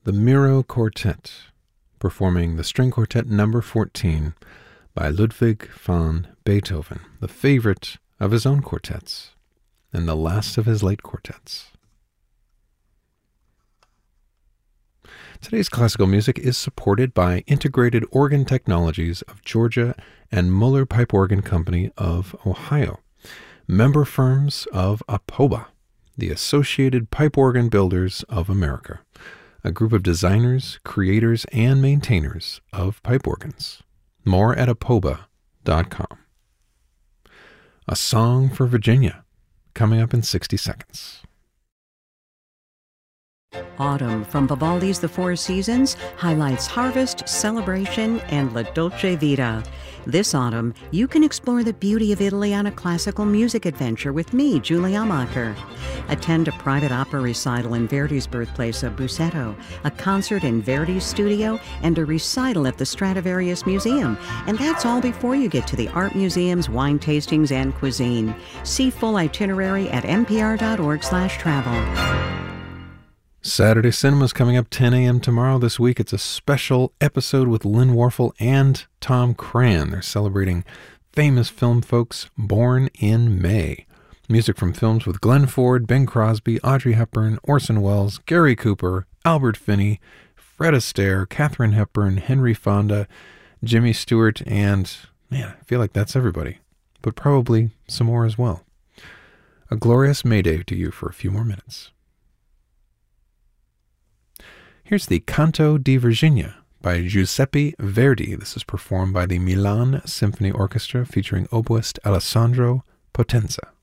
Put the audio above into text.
the Miro Quartet, performing the String Quartet No. 14 by Ludwig van Beethoven, the favorite of his own quartets, and the last of his late quartets. Today's classical music is supported by Integrated Organ Technologies of Georgia and Mueller Pipe Organ Company of Ohio, member firms of APOBA, the Associated Pipe Organ Builders of America, a group of designers, creators, and maintainers of pipe organs. More at apoba.com. A Song for Virginia, coming up in 60 seconds. Autumn from Vivaldi's The Four Seasons highlights harvest, celebration, and La Dolce Vita. This autumn, you can explore the beauty of Italy on a classical music adventure with me, Julie Amacher. Attend a private opera recital in Verdi's birthplace of Busseto, a concert in Verdi's studio, and a recital at the Stradivarius Museum. And that's all before you get to the art museums, wine tastings, and cuisine. See full itinerary at npr.org/travel. Saturday Cinema's coming up 10 a.m. tomorrow. This week it's a special episode with Lynn Warfel and Tom Cran. They're celebrating famous film folks born in May. Music from films with Glenn Ford, Bing Crosby, Audrey Hepburn, Orson Welles, Gary Cooper, Albert Finney, Fred Astaire, Katharine Hepburn, Henry Fonda, Jimmy Stewart, and, man, I feel like that's everybody, but probably some more as well. A glorious May Day to you for a few more minutes. Here's the Canto di Virginia by Giuseppe Verdi. This is performed by the Milan Symphony Orchestra featuring oboist Alessandro Potenza.